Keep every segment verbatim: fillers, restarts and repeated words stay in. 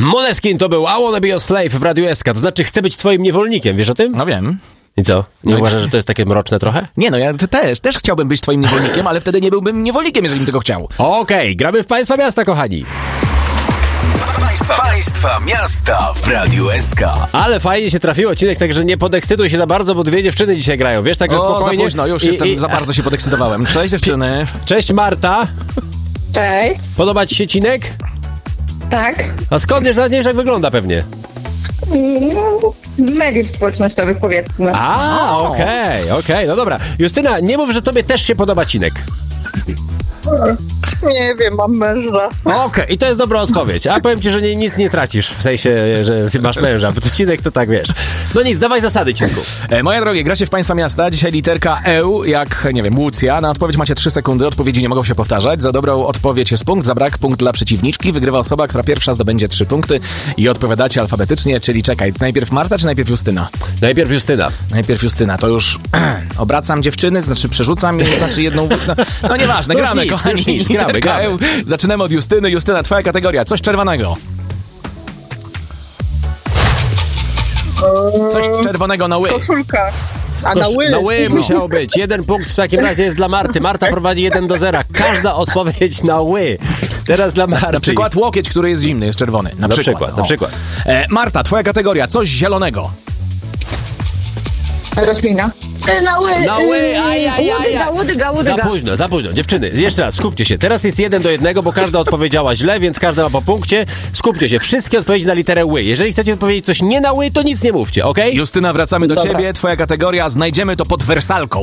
Måneskin to był I Wanna Be Your Slave w Radiu S K, to znaczy chcę być twoim niewolnikiem, wiesz o tym? No wiem. I co? Nie No i- uważasz, że to jest takie mroczne trochę? Nie no, ja te- też, też chciałbym być twoim niewolnikiem, ale wtedy nie byłbym niewolnikiem, jeżeli bym tego chciał. Okej, gramy w Państwa Miasta, kochani. Państwa, państwa miasta w Radiu S K. Ale fajnie się trafił odcinek, także nie podekscytuj się za bardzo, bo dwie dziewczyny dzisiaj grają, wiesz, także O, za spokojnie. późno, już I- jestem, i- za bardzo się podekscytowałem. Cześć dziewczyny. Cześć Marta, Cześć. podoba ci się Cinek? Tak. A skąd wiesz, nawet nie wiesz jak wygląda pewnie? No, z mediów społecznościowych powiedzmy. A, okej, okej, no dobra. Justyna, nie mów, że tobie też się podoba Cinek. Nie wiem, mam męża. Okej, i to jest dobra odpowiedź. A powiem ci, że nie, nic nie tracisz, w sensie, że masz męża, bo to Cinek to tak wiesz. No nic, dawaj zasady, Cinku. E, moje drogie, gracie w Państwa Miasta. Dzisiaj literka E, jak, nie wiem, Łucja. Na odpowiedź macie trzy sekundy. Odpowiedzi nie mogą się powtarzać. Za dobrą odpowiedź jest punkt, za brak punkt dla przeciwniczki. Wygrywa osoba, która pierwsza zdobędzie trzy punkty i odpowiadacie alfabetycznie, czyli czekaj, najpierw Marta czy najpierw Justyna? Najpierw Justyna. Najpierw Justyna, to już obracam dziewczyny, znaczy przerzucam i znaczy jedną... No, no nieważne, No już gramy, nic, kochani. już nic, gramy, Literka gramy. E. Zaczynamy od Justyny. Justyna, twoja kategoria. Coś czerwonego. Coś czerwonego na ły. Koszulka. A Toż na ły. na ły musiało być. Jeden punkt w takim razie jest dla Marty. Marta prowadzi jeden do zera. Każda odpowiedź na ły. Teraz dla Marty. Na przykład łokieć, który jest zimny, jest czerwony. Na, Na przykład, o. na przykład. E, Marta, twoja kategoria. Coś zielonego. Roślina. Na ły. Na ły, aj, aj, aj, Łodyga, aj. łodyga, Za łodyga. późno, za późno. Dziewczyny, jeszcze raz, skupcie się. Teraz jest jeden do jednego, bo każda odpowiedziała źle, więc każda ma po punkcie. Skupcie się. Wszystkie odpowiedzi na literę ły. Jeżeli chcecie odpowiedzieć coś nie na ły, to nic nie mówcie, okej? Justyna, wracamy do Dobra. ciebie. Twoja kategoria. Znajdziemy to pod wersalką.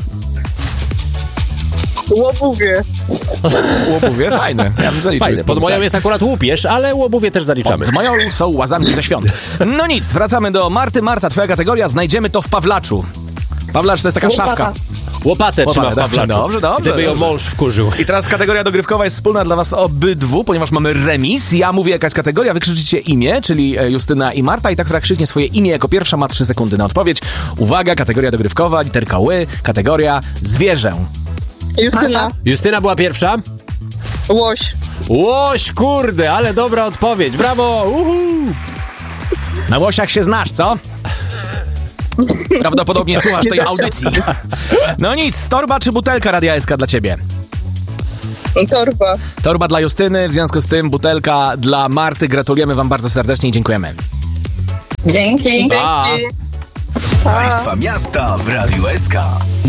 Łobuwie. Łopówie, fajne. Ja bym zaliczył Fajne. z Pod moją punktem. jest akurat łupież, ale łobuwie też zaliczamy. Pod moją są łazami ze świąt. No nic, wracamy do Marty. Marta, twoja kategoria. Znajdziemy to w Pawlaczu. Pawlacz to jest taka Łopata. szafka. Łopatę trzyma w dobrze, Pawlaczu. dobrze, dobrze, Gdyby ją dobrze. mąż wkurzył. I teraz kategoria dogrywkowa jest wspólna dla was obydwu, ponieważ mamy remis. Ja mówię jaka jest kategoria, wy krzyczycie imię, czyli e, Justyna i Marta i ta, która krzyknie swoje imię jako pierwsza ma trzy sekundy na odpowiedź. Uwaga, kategoria dogrywkowa, literka ły, kategoria zwierzę. Justyna. Justyna była pierwsza. Łoś. Łoś, kurde, ale dobra odpowiedź. Brawo! Uhu. Na łosiach się znasz, co? Prawdopodobnie słuchasz tej audycji. No nic, torba czy butelka Radia S K dla ciebie? Torba. Torba dla Justyny, w związku z tym butelka dla Marty. Gratulujemy wam bardzo serdecznie i dziękujemy. Dzięki. Pa. Państwa miasta w Radiu S K.